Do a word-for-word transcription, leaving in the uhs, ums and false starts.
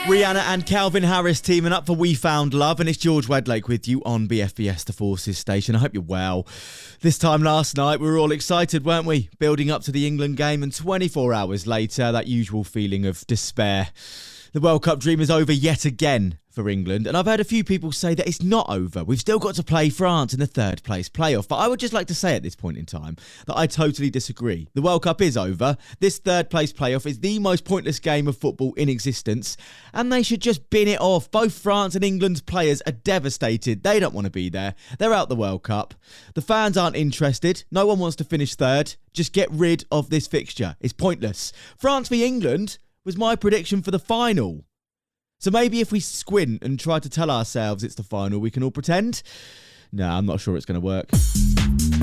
Rihanna and Calvin Harris teaming up for We Found Love, and it's George Wedlake with you on B F B S The Forces station. I hope you're well. This time last night we were all excited, weren't we? Building up to the England game, and twenty-four hours later, that usual feeling of despair. The World Cup dream is over yet again for England, and I've heard a few people say that it's not over. We've still got to play France in the third place playoff, but I would just like to say at this point in time that I totally disagree. The World Cup is over. This third place playoff is the most pointless game of football in existence, and they should just bin it off. Both France and England's players are devastated. They don't want to be there. They're out the World Cup. The fans aren't interested. No one wants to finish third. Just get rid of this fixture. It's pointless. France v England was my prediction for the final. So maybe if we squint and try to tell ourselves it's the final, we can all pretend? No, I'm not sure it's going to work.